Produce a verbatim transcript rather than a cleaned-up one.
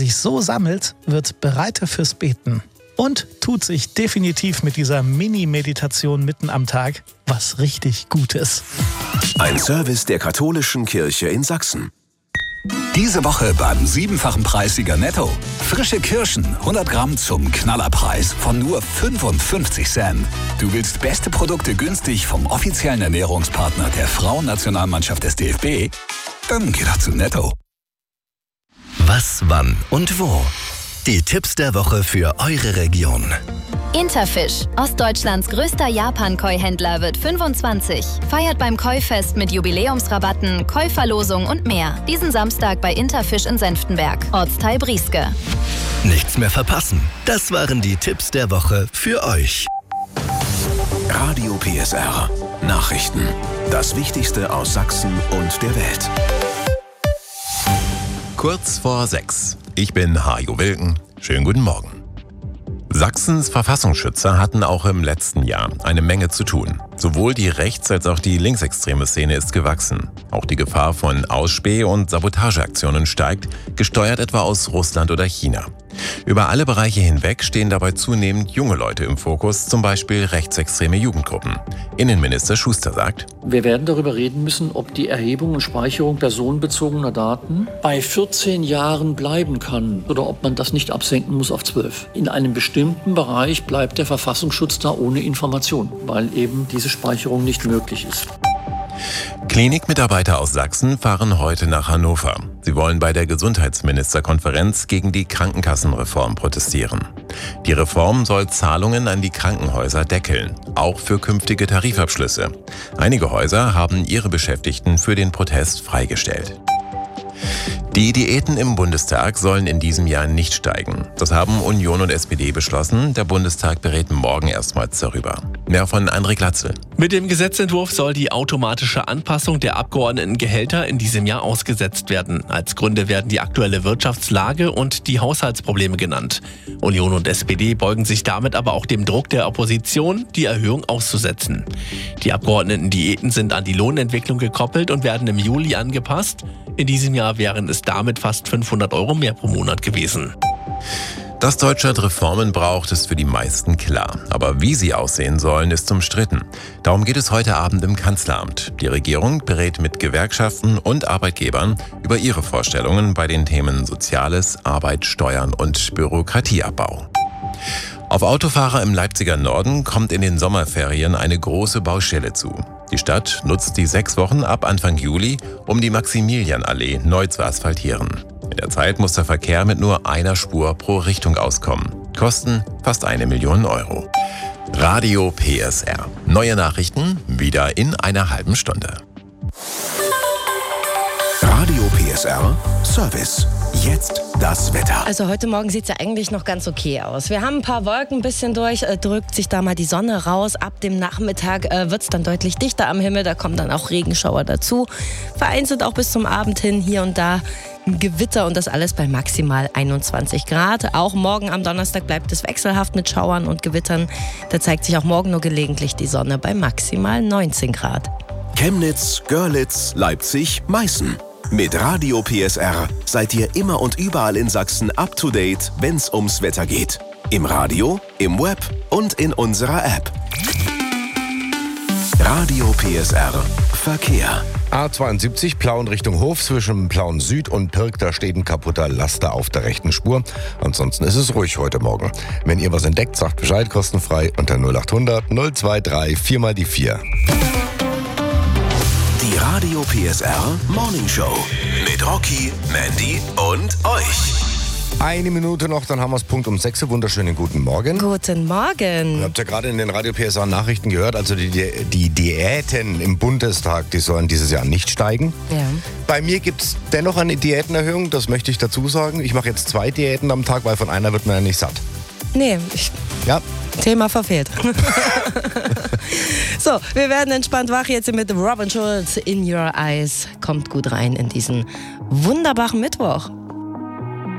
sich so sammelt, wird bereiter fürs Beten und tut sich definitiv mit dieser Mini-Meditation mitten am Tag was richtig Gutes. Ein Service der Katholischen Kirche in Sachsen. Diese Woche beim siebenfachen Preissieger Netto. Frische Kirschen, hundert Gramm zum Knallerpreis von nur fünfundfünfzig Cent. Du willst beste Produkte günstig vom offiziellen Ernährungspartner der Frauennationalmannschaft des D F B? Dann geh doch zu Netto. Was, wann und wo? Die Tipps der Woche für eure Region. Interfish, Ostdeutschlands größter Japan-Koi-Händler, wird fünfundzwanzig. Feiert beim Koi-Fest mit Jubiläumsrabatten, Koi-Verlosung und mehr. Diesen Samstag bei Interfish in Senftenberg, Ortsteil Brieske. Nichts mehr verpassen. Das waren die Tipps der Woche für euch. Radio P S R. Nachrichten. Das Wichtigste aus Sachsen und der Welt. Kurz vor sechs. Ich bin Hajo Wilken. Schönen guten Morgen. Sachsens Verfassungsschützer hatten auch im letzten Jahr eine Menge zu tun. Sowohl die rechts- als auch die linksextreme Szene ist gewachsen. Auch die Gefahr von Ausspäh- und Sabotageaktionen steigt, gesteuert etwa aus Russland oder China. Über alle Bereiche hinweg stehen dabei zunehmend junge Leute im Fokus, zum Beispiel rechtsextreme Jugendgruppen. Innenminister Schuster sagt: Wir werden darüber reden müssen, ob die Erhebung und Speicherung personenbezogener Daten bei vierzehn Jahren bleiben kann oder ob man das nicht absenken muss auf zwölf. In einem bestimmten Bereich bleibt der Verfassungsschutz da ohne Information, weil eben diese Speicherung nicht möglich ist. Klinikmitarbeiter aus Sachsen fahren heute nach Hannover. Sie wollen bei der Gesundheitsministerkonferenz gegen die Krankenkassenreform protestieren. Die Reform soll Zahlungen an die Krankenhäuser deckeln, auch für künftige Tarifabschlüsse. Einige Häuser haben ihre Beschäftigten für den Protest freigestellt. Die Diäten im Bundestag sollen in diesem Jahr nicht steigen. Das haben Union und S P D beschlossen. Der Bundestag berät morgen erstmals darüber. Mehr von André Glatzel. Mit dem Gesetzentwurf soll die automatische Anpassung der Abgeordnetengehälter in diesem Jahr ausgesetzt werden. Als Gründe werden die aktuelle Wirtschaftslage und die Haushaltsprobleme genannt. Union und S P D beugen sich damit aber auch dem Druck der Opposition, die Erhöhung auszusetzen. Die Abgeordnetendiäten sind an die Lohnentwicklung gekoppelt und werden im Juli angepasst. In diesem Jahr wären es damit fast fünfhundert Euro mehr pro Monat gewesen. Dass Deutschland Reformen braucht, ist für die meisten klar. Aber wie sie aussehen sollen, ist umstritten. Darum geht es heute Abend im Kanzleramt. Die Regierung berät mit Gewerkschaften und Arbeitgebern über ihre Vorstellungen bei den Themen Soziales, Arbeit, Steuern und Bürokratieabbau. Auf Autofahrer im Leipziger Norden kommt in den Sommerferien eine große Baustelle zu. Die Stadt nutzt die sechs Wochen ab Anfang Juli, um die Maximilianallee neu zu asphaltieren. In der Zeit muss der Verkehr mit nur einer Spur pro Richtung auskommen. Kosten fast eine Million Euro. Radio P S R. Neue Nachrichten wieder in einer halben Stunde. Radio P S R Service. Jetzt das Wetter. Also heute Morgen sieht es ja eigentlich noch ganz okay aus. Wir haben ein paar Wolken ein bisschen durch, äh, drückt sich da mal die Sonne raus. Ab dem Nachmittag äh, wird es dann deutlich dichter am Himmel, da kommen dann auch Regenschauer dazu. Vereinzelt auch bis zum Abend hin hier und da ein Gewitter und das alles bei maximal einundzwanzig Grad. Auch morgen am Donnerstag bleibt es wechselhaft mit Schauern und Gewittern. Da zeigt sich auch morgen nur gelegentlich die Sonne bei maximal neunzehn Grad. Chemnitz, Görlitz, Leipzig, Meißen. Mit Radio P S R seid ihr immer und überall in Sachsen up to date, wenn's ums Wetter geht. Im Radio, im Web und in unserer App. Radio P S R Verkehr. A zweiundsiebzig Plauen Richtung Hof zwischen Plauen Süd und Pirk, da steht ein kaputter Laster auf der rechten Spur. Ansonsten ist es ruhig heute Morgen. Wenn ihr was entdeckt, sagt Bescheid, kostenfrei unter null acht hundert null zwei drei vier mal die vier. Die Radio P S R Morning Show mit Rocky, Mandy und euch. Eine Minute noch, dann haben wir es Punkt um sechs. Wunderschönen guten Morgen. Guten Morgen. Ihr habt ja gerade in den Radio P S R Nachrichten gehört, also die, die Diäten im Bundestag, die sollen dieses Jahr nicht steigen. Ja. Bei mir gibt es dennoch eine Diätenerhöhung, das möchte ich dazu sagen. Ich mache jetzt zwei Diäten am Tag, weil von einer wird man ja nicht satt. Nee, ich... Ja. Thema verfehlt. So, wir werden entspannt wach jetzt mit Robin Schulz, In Your Eyes. Kommt gut rein in diesen wunderbaren Mittwoch.